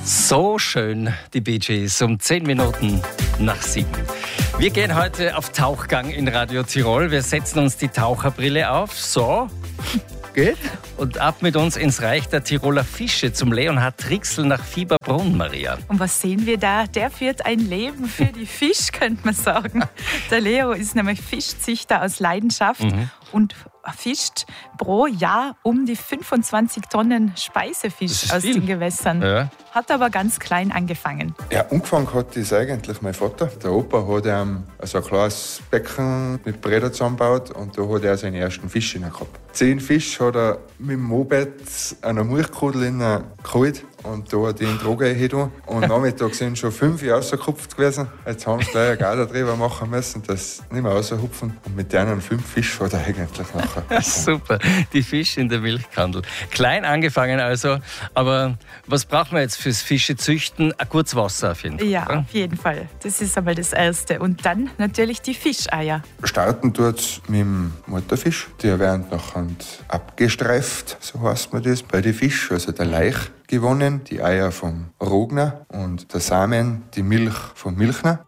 So schön, die Bee Gees, um 10 Minuten nach 7. Wir gehen heute auf Tauchgang in Radio Tirol. Wir setzen uns die Taucherbrille auf. So. Geht. Und ab mit uns ins Reich der Tiroler Fische zum Leonhard Trixl nach Fieberbrunn, Maria. Und was sehen wir da? Der führt ein Leben für die Fisch, könnte man sagen. Der Leo ist nämlich Fischzüchter aus Leidenschaft und fischt pro Jahr um die 25 Tonnen Speisefisch aus den Gewässern. Ja. Hat aber ganz klein angefangen. Ja, angefangen hat das eigentlich mein Vater. Der Opa hat ihm also ein kleines Becken mit Bretter zusammengebaut und da hat er seine ersten Fische gehabt. 10 Fische hat er mit dem Moped einer Milchkudel geholt und da hat er in die Droge hin. Und nachmittags sind schon 5 rausgekupft gewesen. Jetzt haben sie gleich ein Gader drüber machen müssen, dass sie nicht mehr raushupfen. Und mit denen 5 Fischen hat er eigentlich nachher. Super, die Fische in der Milchkandel. Klein angefangen also, aber was brauchen wir jetzt fürs Fischezüchten? Ein gutes Wasser auf jeden Fall. Ja, oder? Auf jeden Fall. Das ist einmal das Erste. Und dann natürlich die Fischeier. Starten tut es mit dem Mutterfisch. Die werden nachher abgestreift, so heißt man das, bei den Fischen, also der Laich gewonnen, die Eier vom Rogner und der Samen, die Milch vom Milchner.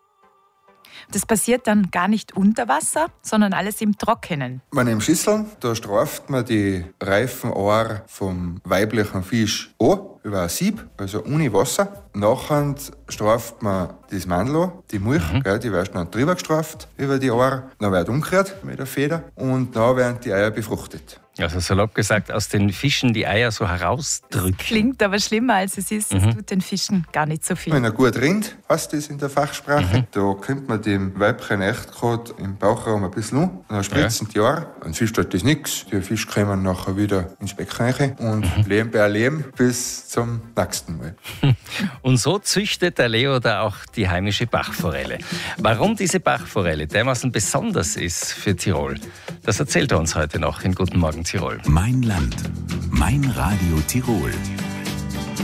Das passiert dann gar nicht unter Wasser, sondern alles im Trockenen. Man im Schüsseln, da streift man die reifen Eier vom weiblichen Fisch an, über ein Sieb, also ohne Wasser. Nachher streift man das Mandel an, die Milch, die wird dann drüber gestreift über die Eier. Dann wird umgekehrt mit der Feder und dann werden die Eier befruchtet. Also salopp gesagt, aus den Fischen die Eier so herausdrücken. Das klingt aber schlimmer, als es ist. Es tut den Fischen gar nicht so viel. Wenn er gut rinnt, heißt das in der Fachsprache, da kommt man dem Weibchen echt gerade im Bauchraum ein bisschen an. Dann spritzen die Eier. Ein Fisch tut das nichts. Die Fische kommen nachher wieder ins Becken rein und leben bei Leben bis zum nächsten Mal. Und so züchtet der Leo da auch die heimische Bachforelle. Warum diese Bachforelle dermaßen besonders ist für Tirol, das erzählt er uns heute noch in Guten Morgen Tirol. Mein Land, mein Radio Tirol.